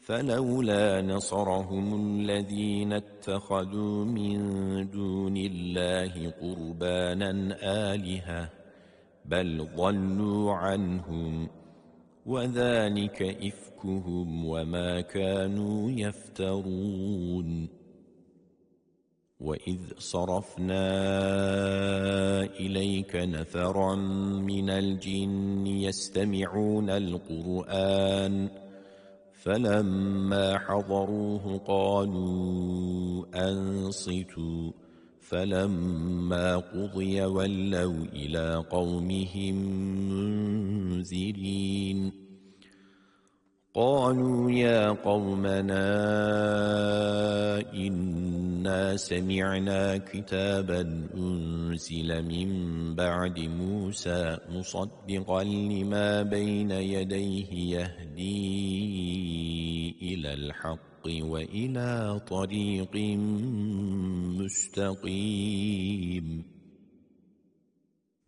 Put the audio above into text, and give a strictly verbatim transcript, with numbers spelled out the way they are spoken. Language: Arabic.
فلولا نصرهم الذين اتخذوا من دون الله قربانا آلهة بل ضلوا عنهم وذلك إفكهم وما كانوا يفترون. وإذ صرفنا إليك نفرا من الجن يستمعون القرآن فلما حضروه قالوا أنصتوا فلما قضي ولوا إلى قومهم منذرين. قالوا يا قومنا إنا سمعنا كتابا أنزل من بعد موسى مصدقا لما بين يديه يهدي إلى الحق وإلى طريق مستقيم.